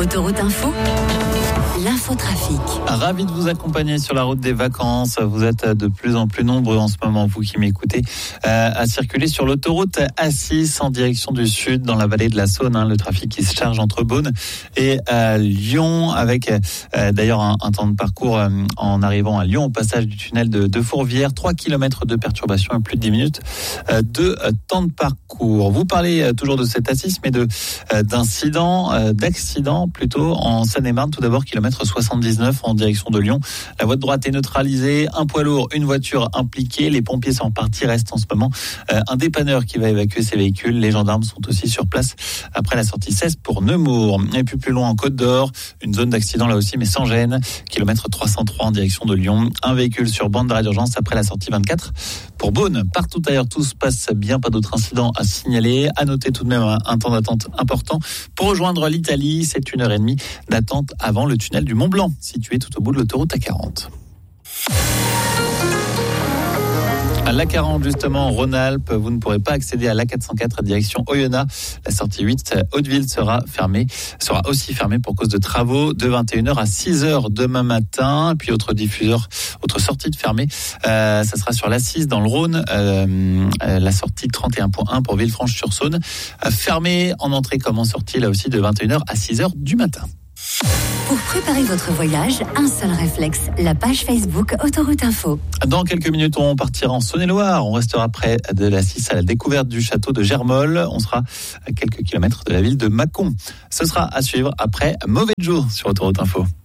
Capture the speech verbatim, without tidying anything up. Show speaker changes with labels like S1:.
S1: Autoroute Info, l'infotrafic.
S2: Ravi de vous accompagner sur la route des vacances. Vous êtes de plus en plus nombreux en ce moment, vous qui m'écoutez, euh, à circuler sur l'autoroute A six en direction du sud, dans la vallée de la Saône. Hein, le trafic qui se charge entre Beaune et euh, Lyon, avec euh, d'ailleurs un, un temps de parcours euh, en arrivant à Lyon, au passage du tunnel de, de Fourvière. trois kilomètres de perturbation et plus de dix minutes euh, de euh, temps de parcours. Vous parlez euh, toujours de cet A six, mais de, euh, d'incidents, euh, d'accidents plutôt en Seine-et-Marne. Tout d'abord, kilomètre soixante-dix-neuf en direction de Lyon. La voie de droite est neutralisée. Un poids lourd, une voiture impliquée. Les pompiers sont partis. Reste en ce moment euh, un dépanneur qui va évacuer ces véhicules. Les gendarmes sont aussi sur place après la sortie seize pour Nemours. Et puis plus loin en Côte d'Or, une zone d'accident là aussi, mais sans gêne. Kilomètre trois cent trois en direction de Lyon. Un véhicule sur bande d'arrêt d'urgence après la sortie vingt-quatre pour Beaune. Partout ailleurs, tout se passe bien. Pas d'autres incidents à signaler. À noter tout de même un, un temps d'attente important pour rejoindre l'Italie. C'est une heure et demie d'attente avant le tunnel du Mont-Blanc, situé tout au bout de l'autoroute A quarante. À l'A quarante, justement, en Rhône-Alpes, vous ne pourrez pas accéder à l'A quatre cent quatre direction Oyonnax. La sortie huit, Hauteville, sera fermée, sera aussi fermée pour cause de travaux de vingt et une heures à six heures demain matin. Puis autre diffuseur, autre sortie de fermée, euh, ça sera sur l'A six dans le Rhône, euh, la sortie trente et un point un pour Villefranche-sur-Saône, euh, fermée en entrée comme en sortie, là aussi de vingt et une heures à six heures du matin.
S1: Pour préparer votre voyage, un seul réflexe, la page Facebook Autoroute Info.
S2: Dans quelques minutes, on partira en Saône-et-Loire. On restera près de l'A six à la découverte du château de Germolles. On sera à quelques kilomètres de la ville de Mâcon. Ce sera à suivre après Mauvais Jour sur Autoroute Info.